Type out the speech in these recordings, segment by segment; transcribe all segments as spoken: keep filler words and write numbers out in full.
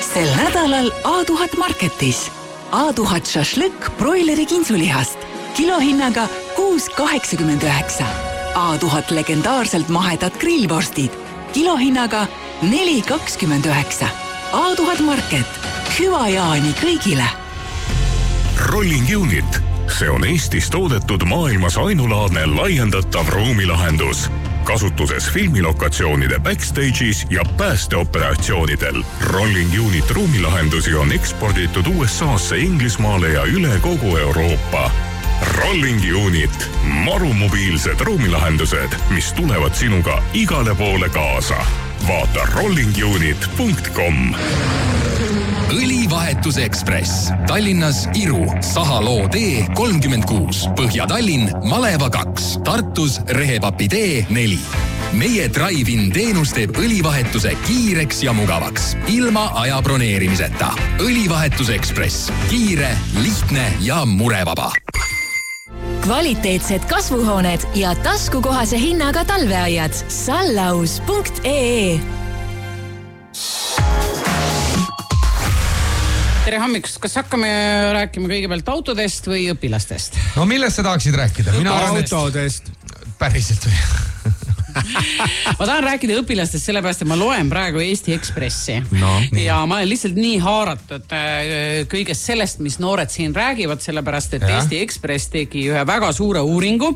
Sel nädalal A tuhat Marketis. A tuhat šašlõkk broileri kintsulihast. Kilohinnaga kuus kaheksakümmend üheksa. A tuhat legendaarselt mahedad grillvorstid. Kilohinnaga neli kakskümmend üheksa. A tuhat Market. Hüva jaani kõigile. Rolling Unit. See on Eestis toodetud maailmas ainulaadne laiendatav ruumilahendus. Kasutuses filmilokatsioonide backstage'is ja päästeoperatsioonidel. Rolling Unit ruumilahendusi on eksporditud U S A-sse, Inglismaale ja üle kogu Euroopa. Rolling Unit. Marumobiilsed ruumilahendused, mis tulevad sinuga igale poole kaasa. Vaata rolling unit punkt com. Õlivahetus Ekspress. Tallinnas Iru, Sahaloo tee kolmkümmend kuus, Põhja-Tallinn, Maleva kaks, Tartus Rehepapi tee neli. Meie drive-in teenus teeb õlivahetuse kiireks ja mugavaks, ilma aja broneerimiseta. Õlivahetus Ekspress. Kiire, lihtne ja murevaba. Kvaliteetsed kasvuhooned ja taskukohase hinnaga talveaiad. Sallaus punkt ee. Tere hommikust, kas hakkame rääkima kõigepealt autodest või õpilastest? No millest sa tahaksid rääkida? Mina autodest. Päriselt või? Ma tahan rääkida õpilastest sellepärast, et ma loen praegu Eesti Ekspressi no, ja ma olen lihtsalt nii haaratud kõigest sellest, mis noored siin räägivad, sellepärast, et ja. Eesti Ekspress tegi ühe väga suure uuringu,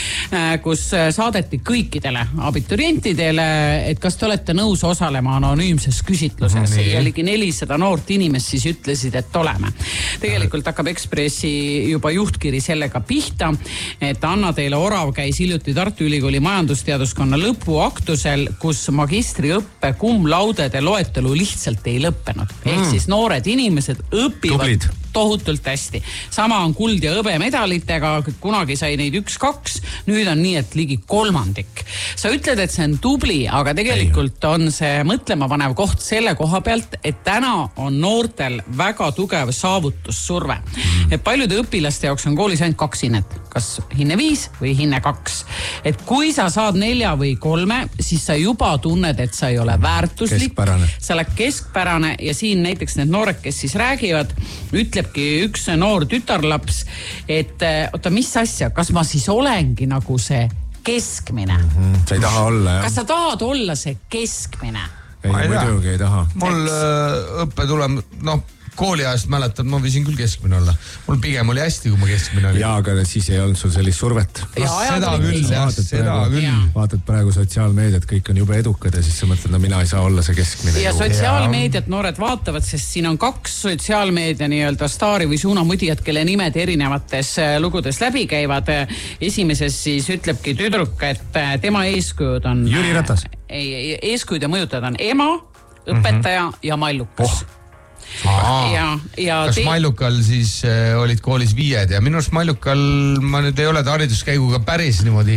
kus saadeti kõikidele abiturientidele, et kas te olete nõus osalema anonüümses küsitluses no, ja ligi nelisada noort inimest siis ütlesid, et oleme. Tegelikult hakkab Ekspressi juba juhtkiri sellega pihta, et Anna Teele Orav käis hiljuti Tartu Ülikooli majandusteaduskonna lõpuaktusel, kus magistriõppe cum laudede loetelu lihtsalt ei lõppenud. Ehk siis noored inimesed õpivad Tublid. Tohutult hästi. Sama on kuld ja hõbe medalitega, kunagi sai neid üks-kaks, nüüd on nii, et ligi kolmandik. Sa ütled, et see on tubli, aga tegelikult on see mõtlema panev koht selle koha pealt, et täna on noortel väga tugev saavutussurve. Et paljude õpilaste jaoks on koolis ainult kaks hinnet, kas hinne viis või hinne kaks. Et kui sa saad nelja või kolme, siis sa juba tunned, et sa ei ole väärtuslik. Keskpärane. Sa oled keskpärane ja siin näiteks need noored, kes siis räägivad, ütlebki üks noor tütarlaps, et oota, mis asja, kas ma siis olengi nagu see keskmine? Mm-hmm. Sa ei taha olla, jah? Kas sa tahad olla see keskmine? Ei, muidugi ei taha. Mul õppe tulem, noh, kooliajast mäletad, ma võisin küll keskmine olla. Mul pigem oli hästi, kui ma keskmine oli. Jaa, aga siis ei olnud sul sellist survet. Ja, seda küll, jah, seda küll. Vaatad praegu sotsiaalmeediat, kõik on jube edukad ja siis sa mõtled, no mina ei saa olla see keskmine. Ja sotsiaalmeediat noored vaatavad, sest siin on kaks sotsiaalmeedia nii-öelda staari või suunamudijad, kelle nimed erinevates lugudes läbi käivad. Esimeses siis ütlebki tüdruk, et tema eeskujud on... Jüri Ratas. Ei, eeskujud ja mõjutajad on ema, õpetaja mm-hmm. ja mallukas. Oh. Ja, ja kas te... Mallukal siis äh, olid koolis viied ja minu arust Mallukal ma nüüd ei ole hariduskäiguga päris niimoodi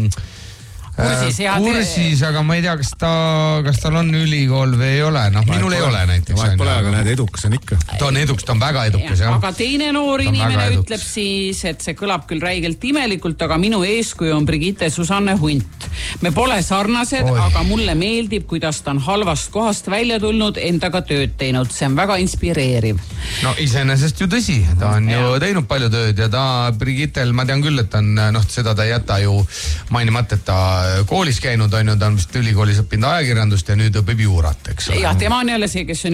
kursis, äh, kursis aga ma ei tea, kas ta, kas tal on ülikool või ei ole. Noh, minul ei ole näiteks. Vahet pole, aga näed, edukas on ikka. Ta on edukas, ta on väga edukas, jah. Aga teine noor inimene ütleb siis, et see kõlab küll räigelt imelikult, aga minu eeskuju on Brigitte Susanne Hunt. Me pole sarnased, Oi. Aga mulle meeldib, kuidas ta on halvast kohast välja tulnud, endaga tööd teinud. See on väga inspireeriv. No iseenesest ju tõsi. Ta on ja. ju teinud palju tööd ja ta Brigittel, ma tean küll, et ta on, noh, seda ta ei jäta ju mainimata, et ta koolis käinud on ju, ta on vist ülikoolis õppinud ajakirjandust ja nüüd õpib juurat, eks ole. Ja tema on jälle see, kes on